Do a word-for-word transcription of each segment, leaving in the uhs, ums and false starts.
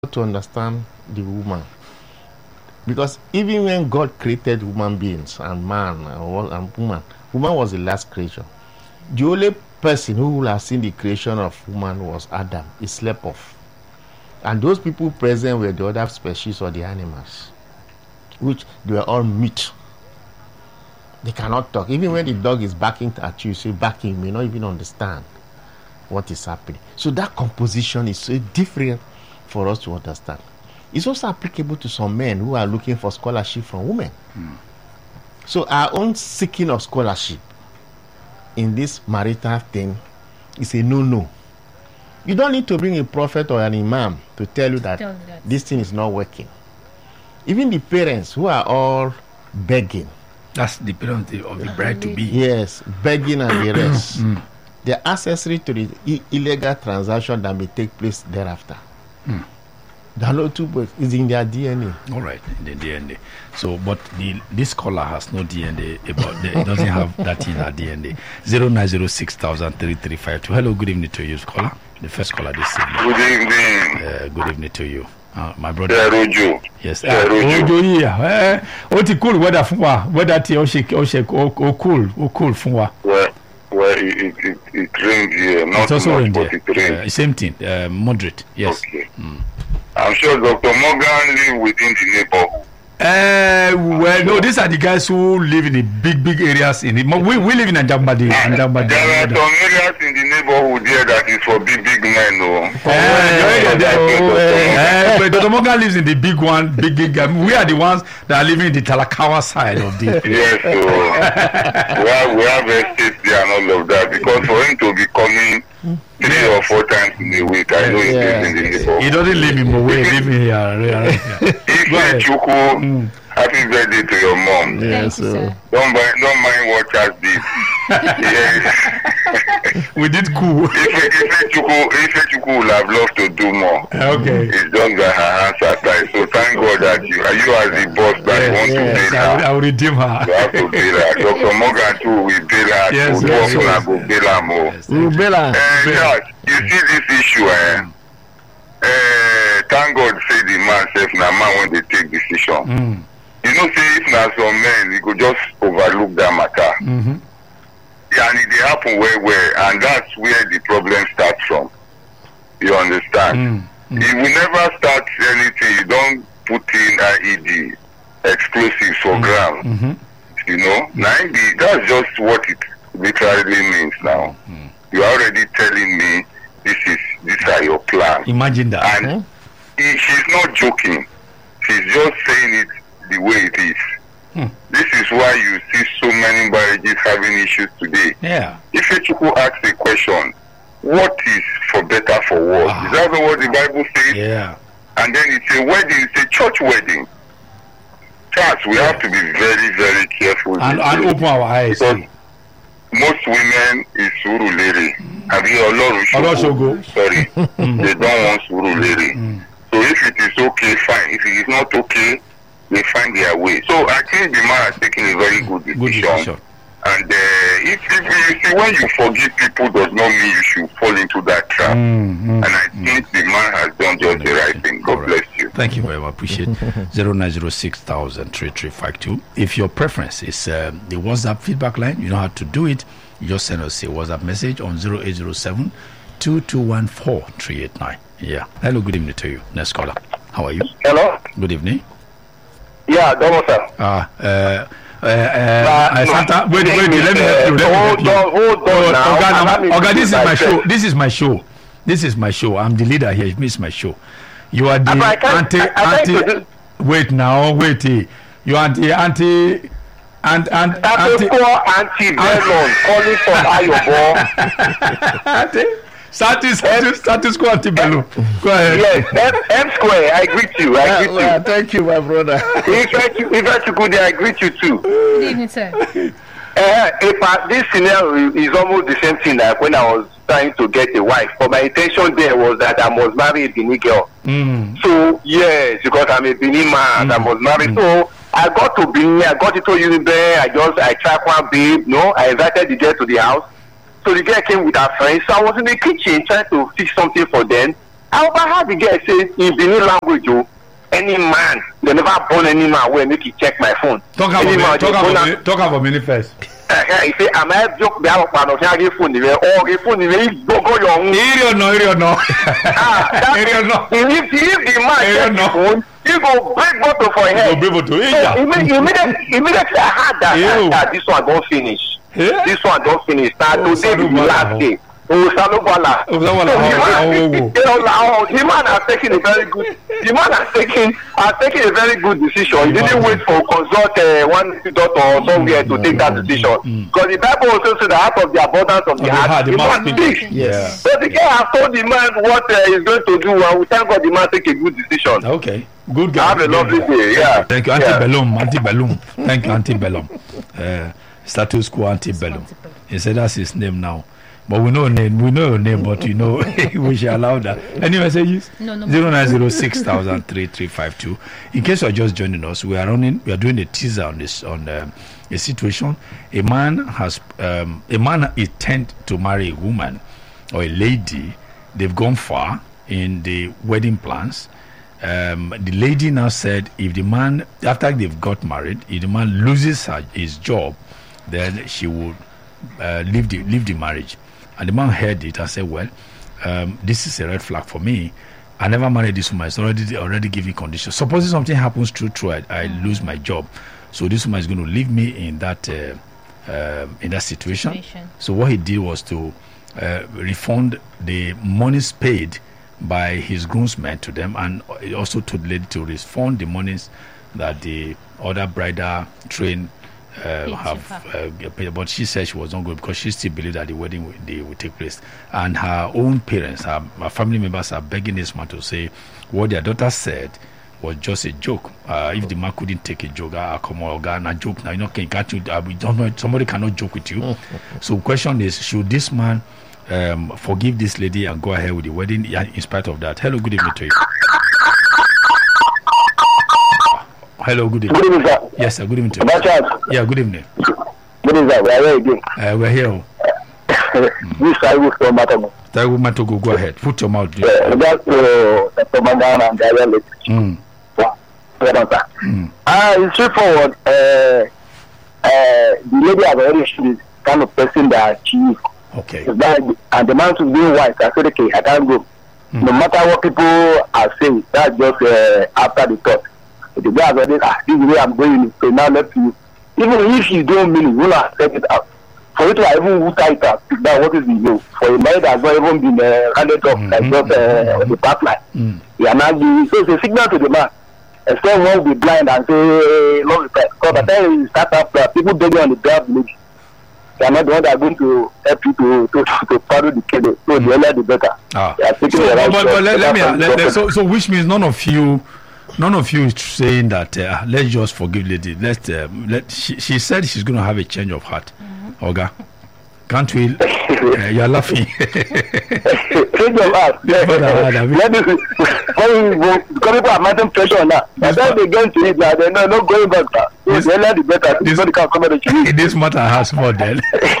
to understand the woman. Because even when God created human beings and man and woman, woman was the last creature. The only person who will have seen the creation of woman was Adam. He slept off. And those people present were the other species or the animals, which they were all mute. They cannot talk. Even when the dog is barking at you, you say barking, you may not even understand what is happening. So that composition is so different for us to understand. It's also applicable to some men who are looking for scholarship from women. Mm. So our own seeking of scholarship in this marital thing is a no-no. You don't need to bring a prophet or an imam to tell you that, tell that this thing is not working. Even the parents who are all begging. That's the parent of the bride to be. Yes, begging and the rest. Mm. They're accessory to the I- illegal transaction that may take place thereafter. Mm. The is in their D N A. All right, in the D N A. So, but the this scholar has no D N A about the, it doesn't have that in our D N A. Zero nine zero six thousand three three five two. Hello, good evening to you, scholar. The first caller this evening. Good evening. Uh, good evening to you, uh, my brother. Yeah, Rojo. Yes. Yeah, Rojo. Rojo, yeah. Eh, what is cool weather for what? Weather ti o shake, o shake, o cool, o cool for what? Well, well, it it it rains here. Not it's also much, but it rains. Uh, same thing. Uh, moderate. Yes. Okay. Mm. I'm sure Doctor Morgan live within the neighborhood. Uh, well, no, these are the guys who live in the big, big areas. In the, we, we live in Anjambadi. Anjambadi. There are some areas in the neighborhood there that is for big, big men, no. Uh, but Doctor Morgan lives in the big one, big, big. Um, we are the ones that are living in the Talakawa side of the. Yes, so we have we have estates there and all of that, because for him to be coming three or four times in a week, I know he lives in the neighborhood. He doesn't live in Mowe, he lives in here. If you could, happy birthday to your mom. Yes, you, sir. Don't mind, don't mind what Charles did. Yes. We did cool. If Chuku would have loved to do more. Okay. It's done that her hands are tied. So thank God that you, are you as the boss that Yes, want yes, to bail I will, her. I will redeem her. You have to bail her. Doctor Morgan too will bail her. Yes, to yes, talk yes. go bail her more. Yes, Rubella. Uh, yes, you see this issue, eh? Uh, thank God say the man says na man when they take decision. Mm. You know, say if na some men, you could just overlook that matter. Mm-hmm. Yeah, and it dey happen well, well, and that's where the problem starts from. You understand? Mm. Mm. If we never start anything, you don't put in I E D, explosives for Mm. ground. Mm-hmm. You know, ninety, that's just what it literally means now. Mm. You're already telling me this is these are your plans. Imagine that. And Huh? he, she's not joking. She's just saying it the way it is. Hmm. This is why you see so many marriages having issues today. Yeah. If a chiku asks a question, what is for better for worse? Ah. Is that not what the Bible says? Yeah. And then it's a wedding, it's a church wedding. Charles, we have to be very, very careful. And, these and days. open our eyes. Because most women is surulere. Have you Olorun Sorry. They don't want surulere. Mm. So if it is okay, fine. If it is not okay, they find their way. So I think the man has taken a very good decision. Good decision. And uh, if, if you see, when you forgive people does not mean you should fall into that trap. Mm, mm, And I mm. think the man has done just the right thing. God All right. bless you. Thank you very much. Appreciate zero nine zero six thousand three three five two. If your preference is uh, the WhatsApp feedback line, you know how to do it. You just send us a WhatsApp message on zero eight zero seven two two one four three eight nine. Yeah. Hello. Good evening to you. Next caller. How are you? Hello? Good evening. Yeah, Domo sir. Ah. Uh, uh, uh, uh, no. Santa, wait, wait, wait, let me help you. Let me help Hold you. on, hold on Oh, now. Oga, Allow me now, to Oga, this is do my my show. best. This is my show. This is my show. I'm the leader here. It's my show. You are the But I can't- anti, I- I anti. can't do- Wait now, wait. eh. You are the anti, and and That's anti. a poor anti-venom calling from Ayobo. Anti. Status, status, status quo antebellum. Go ahead. Yes, M, M square, I greet you, I Ah, greet well, you. thank you, my brother. If you if you good, I greet you too. Good evening, sir. Uh, if I, this scenario is almost the same thing like when I was trying to get a wife. But my intention there was that I must marry a Benin girl. Mm. So yes, because I'm a Benin man, Mm. I must marry. Mm. So I got to Benin, I got into Unibe, I just I tracked one babe, no, I invited the girl to the house. So the girl came with her friends. So I was in the kitchen trying to fix something for them. However, how the girl says in Benin language, oh, any man, they never born any man where make you check my phone. Talk about me, talk about talk about me first. He say, am I joke? They have a plan of having phone. They all the phone. They go go your. Area no, area no. Ah, area no. If if the man check the phone, you go break bottle for head. Go break bottle. So immediately, immediately I had that. that this one don't finish. Yeah? This one don't finish. Now oh, today is the last day. Oh, Salubala. Oh, Salubala. The man has taken a very good. The man has taken has taken a very good decision. He didn't wait for consult uh, one doctor or somewhere to take that decision. Because the Bible also says that out of the abundance of the heart, the man speaks. Yeah. So the guy has told the man what uh, he's going to do, and we thank God the man take a good decision. Okay. Good guy. Have a lovely day. Yeah. Thank you, Antebellum. Yeah. Antebellum. Thank you, Antebellum. Uh, status quo Antebellum. He said that's his name now. But we know name, we know your name, but you know we shall allow that. Any messages? No, no. Zero nine zero six thousand three three five two. In case you are just joining us, we are running. We are doing a teaser on this on um, a situation. A man has um, a man intend to marry a woman or a lady. They've gone far in the wedding plans. Um, the lady now said, if the man after they've got married, if the man loses her, his job, then she would uh, leave the leave the marriage. And the man heard it and said, well, um, this is a red flag for me. I never married this woman. It's already already giving conditions. Supposing something happens true, true, I, I lose my job. So this woman is going to leave me in that uh, uh, in that situation. situation. So what he did was to uh, refund the monies paid by his groomsmen to them, and also told the lady to refund the monies that the other bridal train Uh, have uh, but she said she was not going because she still believed that the wedding will, they will take place, and her own parents, her, her family members are begging this man to say what their daughter said was just a joke. Uh, if the man couldn't take a joke, ah, come on, Ghana joke now, you know, can can't you? Uh, we don't know. Somebody cannot joke with you. So, question is, should this man um, forgive this lady and go ahead with the wedding in spite of that? Hello, good evening to you. Hello, good evening. Good evening, sir. Yes, sir. Good evening to you. About yeah, good evening. Good evening, sir. Where are you again? Uh, we're here. This side will from Matogo. Taiwo Matogo, go ahead. Put your mouth. Yeah, that's uh, the Mangana and the other lady. Mm. Mm. Uh, it's straightforward. Uh, uh, the lady has already shown the kind of person that she is. Okay. That, and the man to be white, I said, okay, I can't go. Mm. No matter what people are saying, that's just uh, after the thought. The guy has already, ah, this is where I'm going, so now let you. Even if you don't mean it, you will not accept it out. For you to even who tight up, that what is the you? For a man that has not even been uh, handed up, mm-hmm. like just uh, the pipeline. Mm. Yeah, now you, so it's a signal to the man. Except one will be blind and say, love respect. Because by the time you start up, uh, people begging on the ground village. They are not the ones that are going to help you to to, to follow the cable. So mm. the earlier the better. Ah. So, the right but, but let, let me, let, let, so, so which means none of you, none of you is saying that uh, let's just forgive lady. Let uh, let she, she said she's going to have a change of heart. Mm-hmm. Oga, can't we? Uh, you're laughing. Change of heart. Let me. Because people are making pressure on that. By the time they get to it, now they're not, not going back. This, so let the better. This, this, this matter has more then.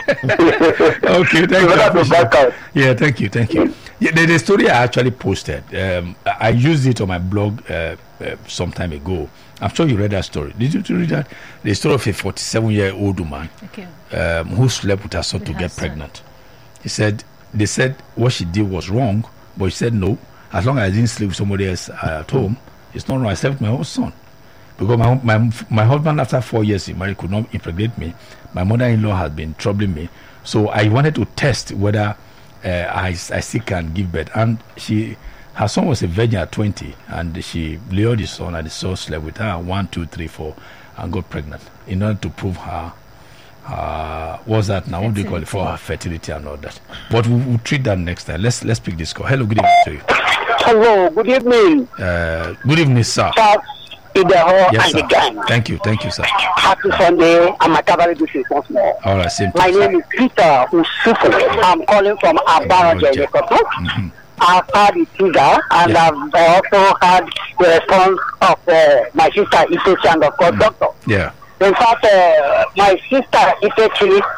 Okay, thank you. Yeah, thank you, thank you. Yeah, the, the story I actually posted, um, I used it on my blog uh, uh, some time ago. I'm sure you read that story. Did you read that? The story of a forty-seven-year-old woman okay. um, who slept with her son with to her get son. pregnant. He said, they said what she did was wrong, but she said no. As long as I didn't sleep with somebody else uh, at home, it's not wrong. I slept with my own son. Because my, my my husband, after four years in marriage, could not impregnate me. My mother-in-law has been troubling me. So I wanted to test whether uh, I, I still can give birth. And she, her son was a virgin at twenty, and she lured the son, and the son slept with her one, two, three, four, and got pregnant in order to prove her, uh, what's that now? What do you call it? For her fertility and all that. But we, we'll treat that next time. Let's let's pick this call. Hello, good evening to you. Hello, good evening. Uh, good evening, sir. Charles Idaho yes, and the gang. Thank you, thank you, sir. Happy Sunday. I'm a cavalry this once more. All right, same My thing, name sir. is Peter Usufu. I'm calling from Abaraja, Lekoto. Mm-hmm. I've had the teaser, and yeah. I've also had the response of uh, my sister Ife and of course, mm-hmm. doctor. Yeah. In fact, uh, my sister Ife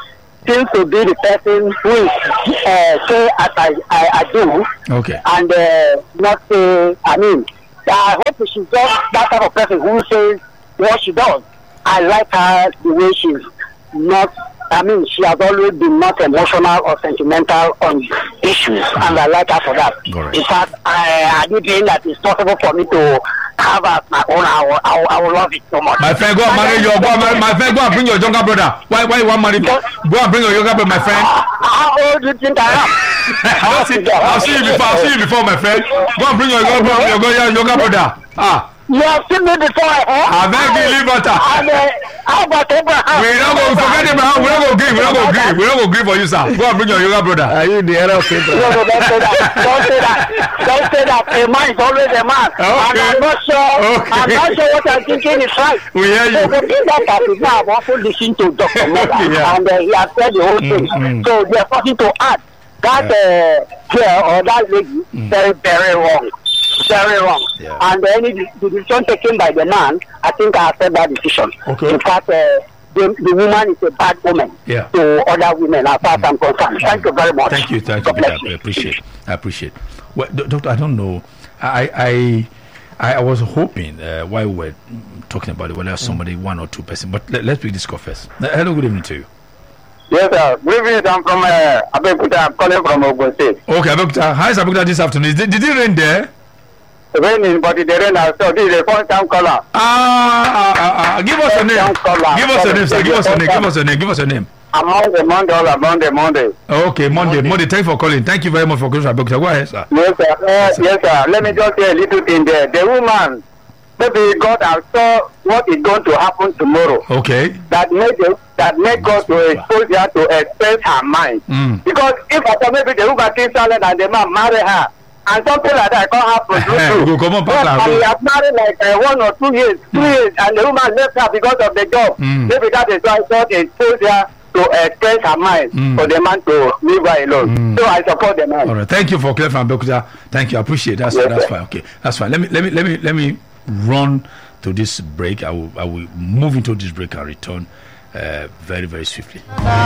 seems to be the person who is uh, say as I, I, I do. Okay. And uh, not say, I mean, I hope she's just that type of person who says what she does. I like her the way she's not, I mean, she has always been not emotional or sentimental on issues, mm-hmm. and I like her for that. Right. In fact, I, I do think that it's possible for me to have as my own. I will, I will, I will love it so much. My friend, go and marry your, go and marry, my friend, go and bring your younger brother. Why, why you want money? Go and bring your younger brother, my friend. How old do you think I am? I'll, see, I'll see you before. I'll see you before, my friend. Go and bring your younger brother. Your, your younger brother. Ah. You have seen me before, eh? I beg you, leave butter. And uh, how about Abraham? We don't go forget Abraham. We don't go grieve. We don't go grieve. We don't go grieve for you, sir. Go and bring your younger brother. Are you the error of Abraham? No, no, don't say that. Don't say that. Don't say that. A man is always a man. Okay. And I'm not sure. Okay. I'm not sure what I'm thinking is right. We hear you. So the thing that I did now, I've also listened to Doctor Mega, Yeah. and uh, he has said the whole thing. Mm-hmm. So there's nothing to add. That uh, girl or that lady, Mm. very, very wrong. Very wrong. Yeah. And any decision taken by the man, I think I accept that decision. Okay. In fact, uh, the, the woman is a bad woman Yeah. to other women, as far as I'm concerned. Thank you very much. Thank you, thank you, God bless Peter. I appreciate. I appreciate. Well, do- doctor, I don't know. I I I, I was hoping uh, while we were talking about it, whether somebody one or two person. But let, let's pick this call first. Uh, hello, good evening to you. Yes, sir. Good evening. I'm from uh, Abeokuta. I'm calling from Ogun State. Okay, Abeokuta. How is Abeokuta this afternoon? Did, did it rain there? Raining, but it rain now. So this is a first time caller. Ah, ah, ah, ah. Give us your name. First time caller. Give us your name, sir. Give us your name. Give us your name. Give us your name. Among the Monday, all among the Monday. Okay, Monday. Monday. Thank you for calling. Thank you very much for calling, Abeokuta. Go ahead, sir. Yes, sir. Uh, yes, sir. Let me just say a little thing there. The woman, maybe God has saw what is going to happen tomorrow. Okay. That made it, that made God to expose her to express her mind. Mm. Because if I thought maybe the woman keeps silent and the man marry her, and something like that can't happen. Eh, true, go come on, true. Papa, But go. he has married like uh, one or two years, two years, and the woman left her because of the job. Mm. Maybe that is why God exposed her to express her mind Mm. for the man to leave her alone. Mm. So I support the man. All right. Thank you for clarifying, Abeokuta. Thank you. I appreciate it. That's Yes, that's sir. fine. Okay, that's fine. Let me let me let me let me run to this break. I will I will move into this break and return uh, very very swiftly.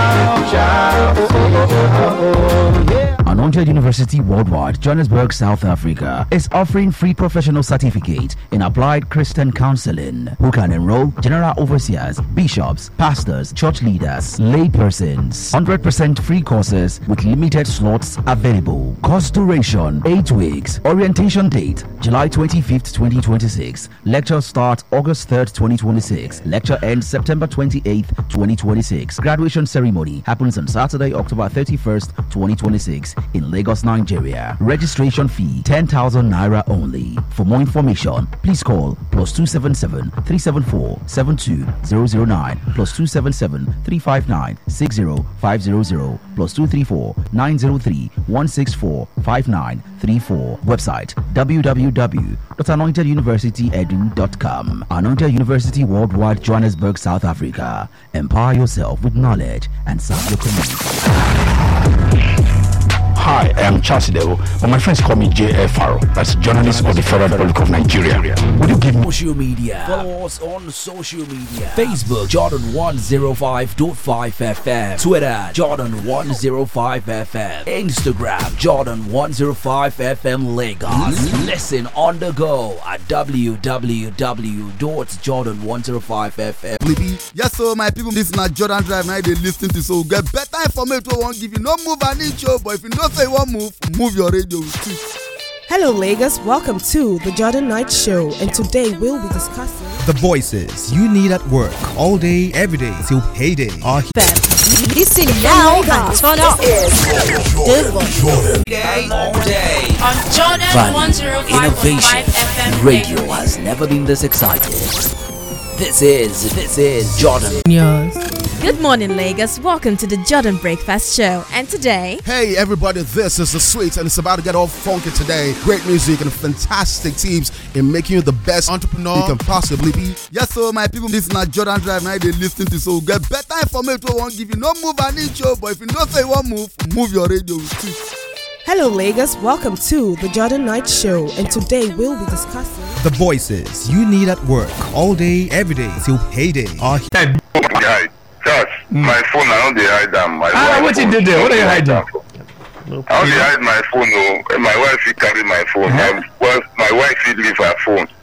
Anointed University Worldwide, Johannesburg, South Africa, is offering free professional certificate in applied Christian counseling. Who can enroll? General overseers, bishops, pastors, church leaders, lay persons. one hundred percent free courses with limited slots available. Course duration eight weeks. Orientation date July twenty-fifth, twenty twenty-six. Lecture start August third, twenty twenty-six. Lecture ends September twenty-eighth, twenty twenty-six. Graduation ceremony happens on Saturday, October thirty-first, twenty twenty-six in Lagos, Nigeria. Registration fee ten thousand naira only. For more information, please call plus two seven seven, three seven four, seven two zero zero nine, plus two seven seven, three five nine, six zero five zero zero, plus two three four, nine zero three, one six four five nine three four. Website w w w dot anointed university edu dot com. Anointed University Worldwide, Johannesburg, South Africa. Empower yourself with knowledge and serve your community. Hi, I am Charles Dewo, but my friends call me J F Faro. That's journalist of the Federal Republic of Nigeria. Would you give me Social media. Follow us on social media. Facebook Jordan one oh five point five F M. Twitter Jordan one oh five F M. Instagram Jordan one oh five F M Lagos. Listen on the go at w w w dot jordan one oh five F M. Yes, so my people, this is not Jordan Drive. Now they listen to, so get better information. We won't give you no move an inch, but if you don't say one move, move your radio with two. Hello, Lagos. Welcome to the Jordan Knight Show, and today we'll be discussing the voices you need at work all day, every day till payday are here. Listen now and turn up. Jordan. Day all day. On Jordan Value, one oh five point five F M. Radio has never been this excited. This is, this is Jordan. Good morning, Lagos. Welcome to the Jordan Breakfast Show. And today, hey everybody, this is the Sweets, and it's about to get all funky today. Great music and fantastic tips in making you the best entrepreneur you can possibly be. Yes, so my people, this is not Jordan Drive. Now they listen to, so get better information. We won't give you no move an inch, but if you don't say one move, move your radio with two. Hello, Lagos. Welcome to the Jordan Knight Show, and today we'll be discussing the voices you need at work all day, every day till payday are here. Guys, Charles. my phone, I don't dey hide them. My Ah, what you did there? What are you hiding? No, I don't dey hide my phone. Oh, my wife will carry my phone. Uh-huh. My wife, my wife will leave her phone.